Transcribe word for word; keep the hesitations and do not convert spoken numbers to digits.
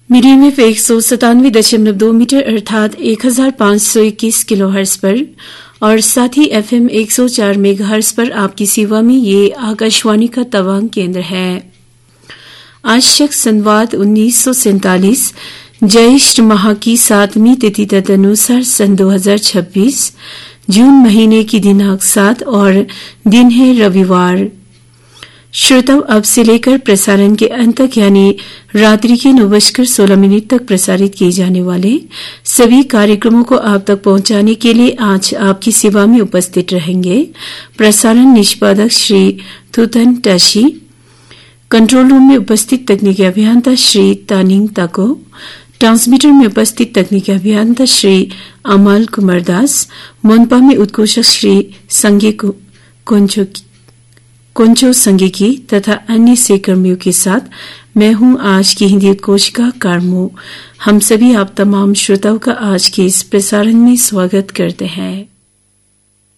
Medium wave एक सौ सतानवे दशमलव दो मीटर अर्थात एक हजार पांच सौ इक्कीस किलो हर्ट्ज पर और साथ ही एफएम एक सौ चार मेगा हर्ट्ज पर आपकी सेवा में ये आकाशवाणी का तवांग केंद्र है। आज शक संवाद उन्नीस सौ सैंतालीस ज्येष्ठ माह की सातवीं तिथि तदनुसार सन दो हजार छब्बीस जून महीने की दिनांक सात और दिन है रविवार। श्रोताओं, अब से लेकर प्रसारण के अंत तक यानी रात्रि के नौ बजकर सोलह मिनट तक प्रसारित किए जाने वाले सभी कार्यक्रमों को आप तक पहुंचाने के लिए आज आपकी सेवा में उपस्थित रहेंगे प्रसारण निष्पादक श्री थुथन टाशी, कंट्रोल रूम में उपस्थित तकनीकी अभियंता श्री तानिंग ताको, ट्रांसमीटर में उपस्थित तकनीकी अभियंता श्री अमल कुमार दास, मोनपा में उद्घोषक श्री संगे कोंचो कोंचो संगीकी तथा अन्य सहकर्मियों के साथ मैं हूं आज की हिंदी उद्घोषिका कारमो। हम सभी आप तमाम श्रोताओं का आज के इस प्रसारण में स्वागत करते हैं।